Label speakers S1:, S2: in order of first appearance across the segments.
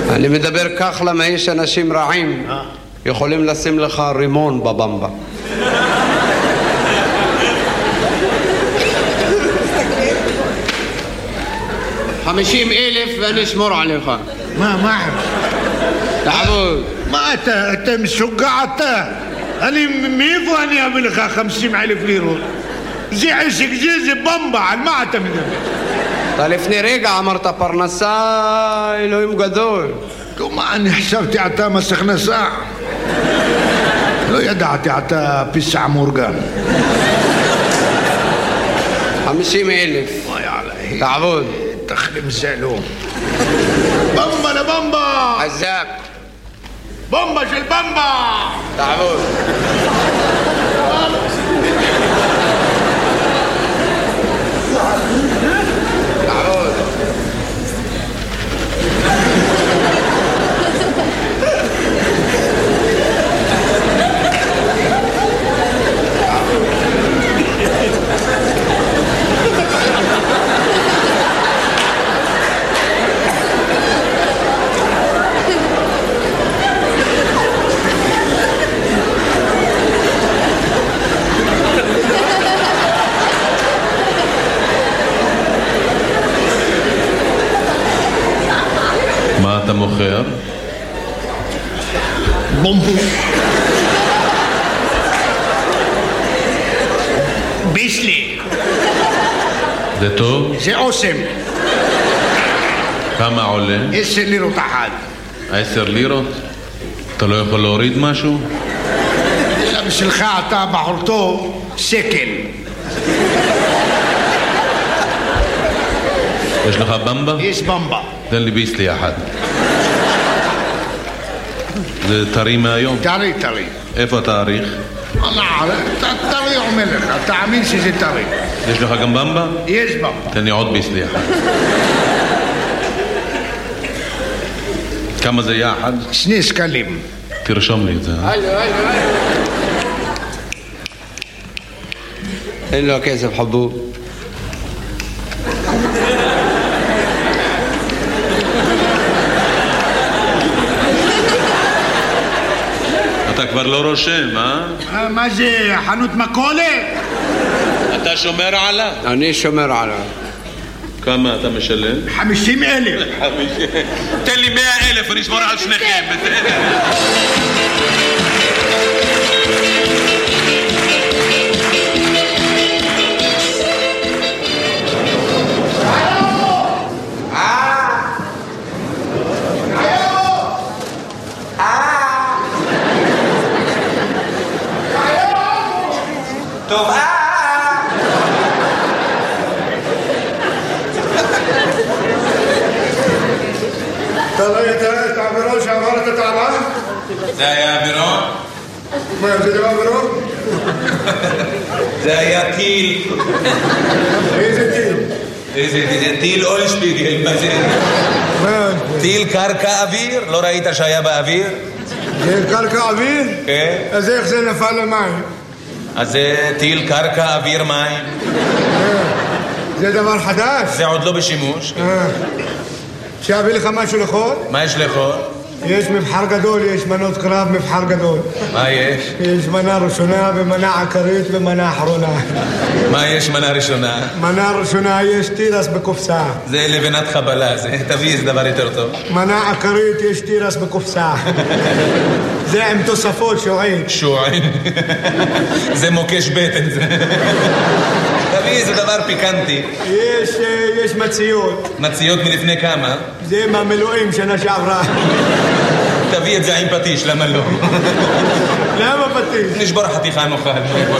S1: אני מדבר כך למה יש אנשים רעים יכולים לשים לך רימון בבמבה. $50,000 ואני אשמור עליך.
S2: מה?
S1: תעבוד.
S2: מה אתה משוגע אתה? מאיפה אני אביא לך 50,000 לירות? זה עסק, זה במבה, על מה אתה מדבר?
S1: אתה לפני רגע אמרת פרנסה, אלוהים גדול.
S2: מה, אני חשבתי אתה מס הכנסה. לא ידעתי אתה פיסע מאורגן.
S1: 50,000. תעבוד.
S2: תחלים זלו. במבה לבמבה.
S1: חזק.
S2: במבה של במבה.
S1: תעבוד. תעבוד.
S3: מה אתה מוכר?
S2: בומבו. ביסלי.
S3: זה טוב?
S2: זה אוסם.
S3: כמה עולה?
S2: 10 לירות אחת.
S3: 10 לירות? אתה לא יכול להוריד משהו?
S2: אלא בשבילך אתה בחורתו שקל.
S3: יש לך במבה?
S2: יש במבה.
S3: תן לי ביסלי אחד. זה טרי מהיום?
S2: טרי.
S3: איפה התאריך?
S2: אני עارف, טרי אומר לך, תאמין שזה טרי.
S3: יש לך גם במבה?
S2: יש במבה.
S3: תן לי עוד ביסלי אחד. כמה זה יחד?
S2: 2 שקלים.
S3: תרשום לי את זה.
S1: אין לו כסף חבוב.
S3: אתה כבר לא רושם, אה?
S2: מה זה, חנות מכולת?
S3: אתה שומר עליו?
S1: אני שומר עליו.
S3: כמה אתה משלם?
S2: 50,000.
S3: תן לי 100,000 ונשמור על שניכם.
S1: טוב,
S2: אתה ראית את העבירות שעברת את העלה?
S3: זה היה עבירות?
S2: מה, זה לא עבירות?
S3: זה היה טיל.
S2: איזה טיל?
S3: זה טיל אולשפיגל, מה זה? טיל קרקע אוויר? לא ראית שהיה באוויר?
S2: זה קרקע אוויר?
S3: כן.
S2: אז איך זה נפל למים?
S3: אז זה טיל קרקע אוויר מים.
S2: זה דבר חדש?
S3: זה עוד לא בשימוש.
S2: שיביא לך משהו לאכול?
S3: מה יש לאכול?
S2: יש מבחר גדול, יש מנות קרב, מבחר גדול.
S3: מה יש?
S2: יש מנה ראשונה ומנה עקרית ומנה אחרונה.
S3: מה יש מנה ראשונה?
S2: מנה ראשונה יש תירס בקופסה.
S3: זה לבנת חבלה, תביא איזה דבר יותר טוב.
S2: מנה עקרית יש תירס בקופסה. זה עם תוספות שועין.
S3: שועין? זה מוקש בטן זה. תביא איזה דבר פיקנטי.
S2: יש מציות.
S3: מציות מלפני כמה?
S2: זה מהמילואים שנה שעברה.
S3: תביא את זה עם פטיש, למה לא?
S2: למה פטיש?
S3: נשבור חתיכה נאכל.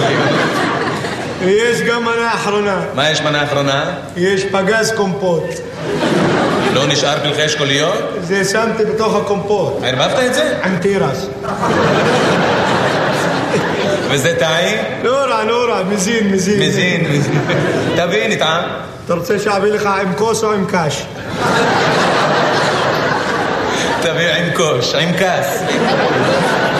S2: יש גם מנה אחרונה.
S3: מה יש מנה אחרונה?
S2: יש פגז קומפוט.
S3: לא נשאר פלחי אשכוליות?
S2: זה שמתי בתוך הקומפוט.
S3: ערבבת את זה?
S2: עם תירס.
S3: וזה טעים?
S2: לא רע, מזין.
S3: תביא, נטעם.
S2: אתה רוצה שאביא לך עם כוס או עם קש?
S3: תביא עם קוש, עם כס.